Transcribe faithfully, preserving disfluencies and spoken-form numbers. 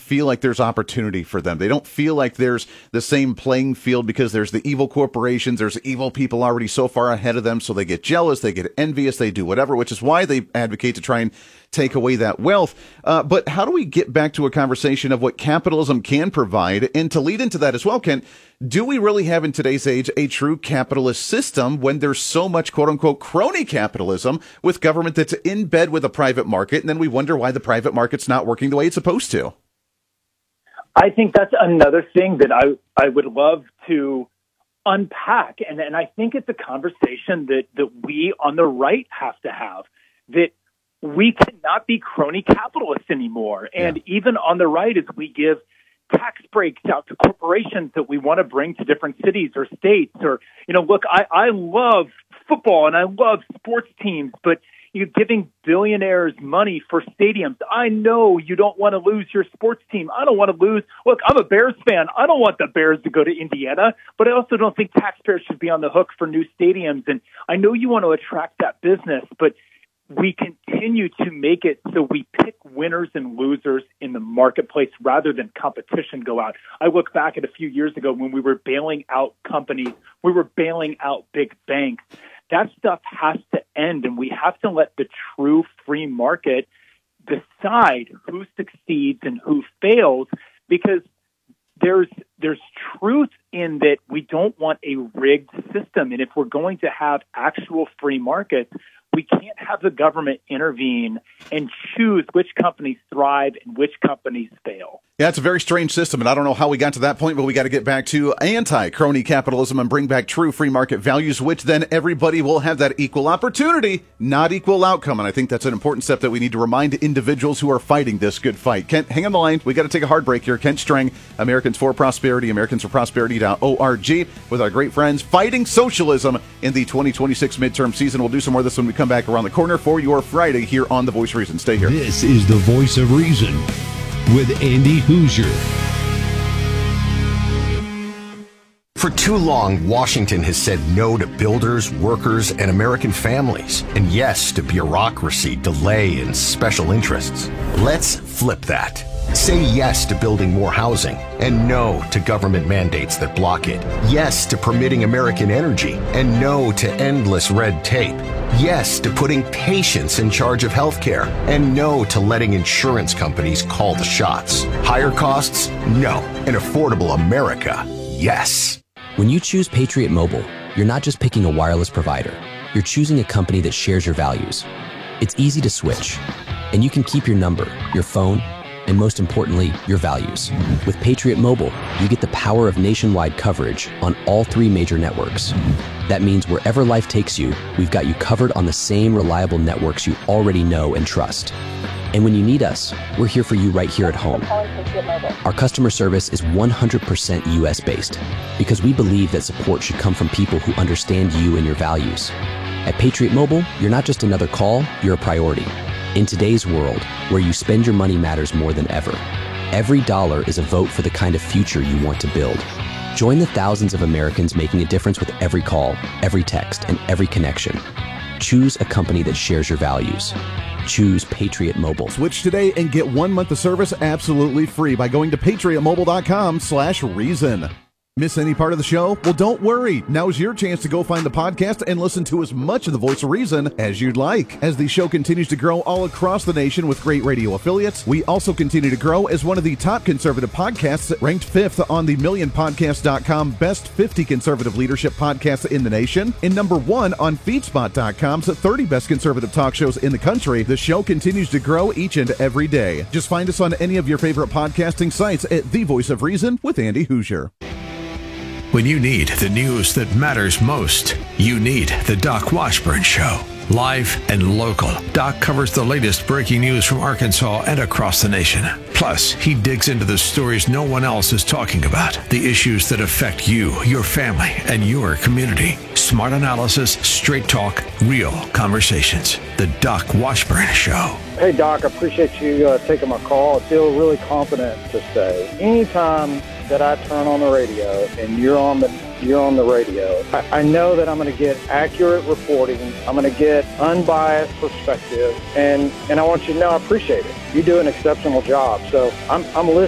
feel like there's opportunity for them. They don't feel like there's the same playing field because there's the evil corporations, there's evil people already so far ahead of them, so they get jealous, they get envious, they do whatever, which is why they advocate to try and take away that wealth. Uh, but how do we get back to a conversation of what capitalism can provide? And to lead into that as well, Kent, do we really have in today's age a true capitalist system when there's so much quote unquote crony capitalism with government that's in bed with a private market? And then we wonder why the private market's not working the way it's supposed to. I think that's another thing that I, I would love to unpack. And, and I think it's a conversation that, that we on the right have to have, that we cannot be crony capitalists anymore. And yeah. even on the right, as we give tax breaks out to corporations that we want to bring to different cities or states, or, you know, look, I, I love football and I love sports teams, but you're giving billionaires money for stadiums. I know you don't want to lose your sports team. I don't want to lose. Look, I'm a Bears fan. I don't want the Bears to go to Indiana, but I also don't think taxpayers should be on the hook for new stadiums. And I know you want to attract that business, but we continue to make it so we pick winners and losers in the marketplace rather than competition go out. I look back at a few years ago when we were bailing out companies, we were bailing out big banks. That stuff has to end, and we have to let the true free market decide who succeeds and who fails, because there's there's truth in that we don't want a rigged system. And if we're going to have actual free markets, we can't have the government intervene and choose which companies thrive and which companies fail. Yeah, it's a very strange system, and I don't know how we got to that point, but we got to get back to anti-crony capitalism and bring back true free market values, which then everybody will have that equal opportunity, not equal outcome. And I think that's an important step that we need to remind individuals who are fighting this good fight. Kent, hang on the line. We got to take a hard break here. Kent Strang, Americans for Prosperity, Americans for Prosperity dot org, with our great friends fighting socialism in the twenty twenty-six midterm season. We'll do some more of this when we come back around the corner for your Friday here on The Voice of Reason. Stay here. This is The Voice of Reason with Andy Hoosier. For too long, Washington has said no to builders, workers, and American families, and yes to bureaucracy, delay, and special interests. Let's flip that. Say yes to building more housing, and no to government mandates that block it. Yes to permitting American energy, and no to endless red tape. Yes to putting patients in charge of healthcare, and no to letting insurance companies call the shots. Higher costs? No. An affordable America? Yes. When you choose Patriot Mobile, you're not just picking a wireless provider. You're choosing a company that shares your values. It's easy to switch, and you can keep your number, your phone, and most importantly, your values. With Patriot Mobile, you get the power of nationwide coverage on all three major networks. That means wherever life takes you, we've got you covered on the same reliable networks you already know and trust. And when you need us, we're here for you right here at home. Our customer service is one hundred percent U S based because we believe that support should come from people who understand you and your values. At Patriot Mobile, you're not just another call, you're a priority. In today's world, where you spend your money matters more than ever, every dollar is a vote for the kind of future you want to build. Join the thousands of Americans making a difference with every call, every text, and every connection. Choose a company that shares your values. Choose Patriot Mobile. Switch today and get one month of service absolutely free by going to patriot mobile dot com slash reason. Miss any part of the show? Well, don't worry. Now's your chance to go find the podcast and listen to as much of The Voice of Reason as you'd like. As the show continues to grow all across the nation with great radio affiliates, we also continue to grow as one of the top conservative podcasts, ranked fifth on the million podcast dot com Best fifty Conservative Leadership Podcasts in the nation, and number one on feedspot dot com's thirty Best Conservative Talk Shows in the country. The show continues to grow each and every day. Just find us on any of your favorite podcasting sites at The Voice of Reason with Andy Hoosier. When you need the news that matters most, you need the Doc Washburn Show. Live and local, Doc covers the latest breaking news from Arkansas and across the nation. Plus, he digs into the stories no one else is talking about, the issues that affect you, your family, and your community. Smart analysis, straight talk, real conversations. The Doc Washburn Show. Hey, Doc, I appreciate you uh, taking my call. I feel really confident to say anytime that I turn on the radio and you're on the you're on the radio, I, I know that I'm going to get accurate reporting. I'm going to get unbiased perspective, and, and I want you to know I appreciate it. You do an exceptional job. So I'm I'm